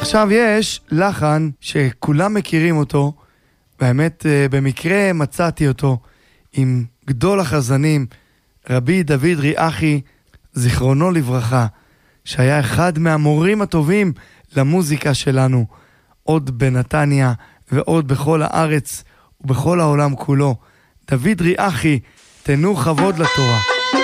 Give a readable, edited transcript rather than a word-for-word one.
עכשיו יש לחן שכולם מכירים אותו, באמת במקרה מצאתי אותו עם גדול החזנים, רבי דוד ריאחי, זיכרונו לברכה, שהיה אחד מהמורים הטובים למוזיקה שלנו, עוד בנתניה ועוד בכל הארץ ובכל העולם כולו. דוד ריאחי, תנו כבוד לתורה.